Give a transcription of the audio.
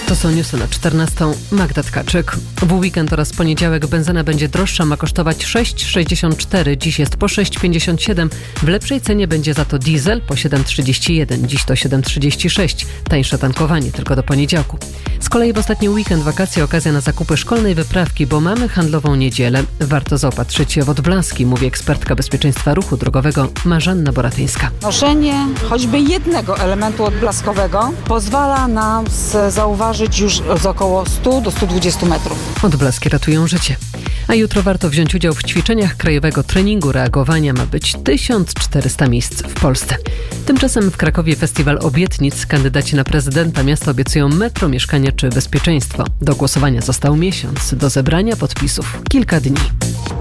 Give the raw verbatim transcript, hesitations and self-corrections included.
To są newsy na czternastą. Magda Tkaczyk. W weekend oraz poniedziałek benzyna będzie droższa, ma kosztować sześć sześćdziesiąt cztery. Dziś jest po sześć pięćdziesiąt siedem. W lepszej cenie będzie za to diesel po siedem trzydzieści jeden. Dziś to siedem trzydzieści sześć. Tańsze tankowanie tylko do poniedziałku. Z kolei w ostatni weekend wakacje okazja na zakupy szkolnej wyprawki, bo mamy handlową niedzielę. Warto zaopatrzyć się w odblaski, mówi ekspertka bezpieczeństwa ruchu drogowego Marzanna Boratyńska. Noszenie choćby jednego elementu odblaskowego pozwala nam zauważyć już z około stu do stu dwudziestu metrów. Odblaski ratują życie. A jutro warto wziąć udział w ćwiczeniach Krajowego Treningu Reagowania. Ma być tysiąc czterysta miejsc w Polsce. Tymczasem w Krakowie festiwal obietnic. Kandydaci na prezydenta miasta obiecują metro, mieszkanie czy bezpieczeństwo. Do głosowania został miesiąc. Do zebrania podpisów kilka dni.